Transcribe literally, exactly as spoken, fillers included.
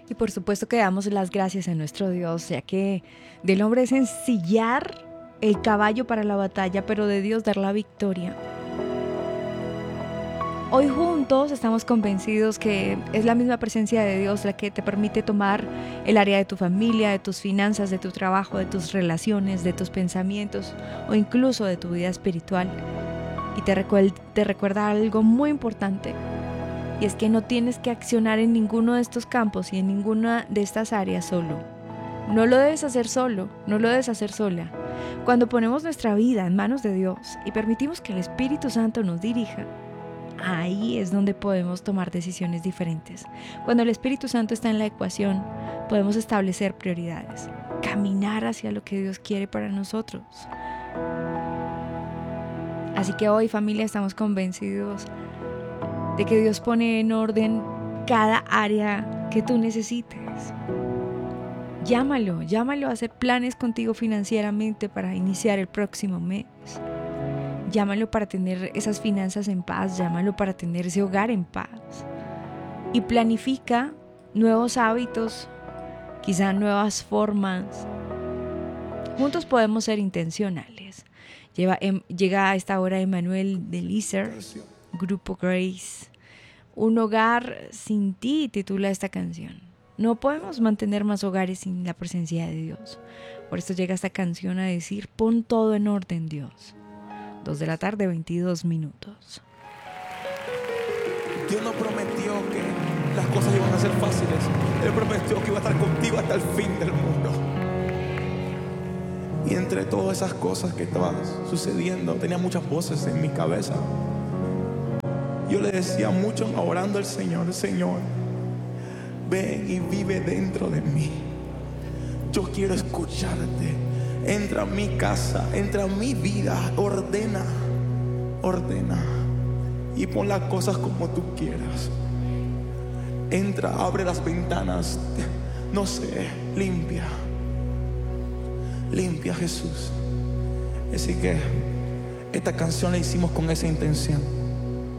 Y por supuesto que damos las gracias a nuestro Dios, ya que del hombre es ensillar el caballo para la batalla, pero de Dios dar la victoria. Hoy juntos estamos convencidos que es la misma presencia de Dios la que te permite tomar el área de tu familia, de tus finanzas, de tu trabajo, de tus relaciones, de tus pensamientos o incluso de tu vida espiritual. Y te recuerda, te recuerda algo muy importante. Y es que no tienes que accionar en ninguno de estos campos y en ninguna de estas áreas solo. No lo debes hacer solo, no lo debes hacer sola. Cuando ponemos nuestra vida en manos de Dios y permitimos que el Espíritu Santo nos dirija, ahí es donde podemos tomar decisiones diferentes. Cuando el Espíritu Santo está en la ecuación, podemos establecer prioridades, caminar hacia lo que Dios quiere para nosotros. Así que hoy, familia, estamos convencidos de que Dios pone en orden cada área que tú necesites. Llámalo, llámalo a hacer planes contigo financieramente para iniciar el próximo mes. Llámalo para tener esas finanzas en paz, llámalo para tener ese hogar en paz. Y planifica nuevos hábitos, quizá nuevas formas. Juntos podemos ser intencionales. Lleva, em, llega a esta hora Emanuel de Lizer, Grupo Grace. Un hogar sin ti titula esta canción. No podemos mantener más hogares sin la presencia de Dios. Por esto llega esta canción a decir: pon todo en orden, Dios. Dos de la tarde, veintidós minutos. Dios no prometió que las cosas iban a ser fáciles. Él prometió que iba a estar contigo hasta el fin del mundo. Y entre todas esas cosas que estaban sucediendo, tenía muchas voces en mi cabeza. Yo le decía mucho orando al Señor: Señor, ven y vive dentro de mí. Yo quiero escucharte. Entra a mi casa, entra a mi vida, ordena, ordena y pon las cosas como tú quieras. Entra, abre las ventanas, no sé, limpia, limpia, Jesús. Así que esta canción la hicimos con esa intención.